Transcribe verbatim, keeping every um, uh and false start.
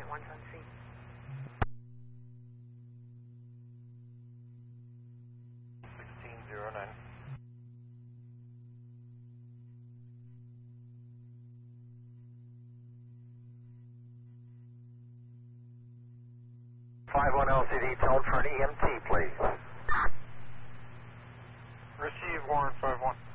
one's on scene. sixteen zero nine. five one L C D, tell for an E M T, please. Receive Warren five one.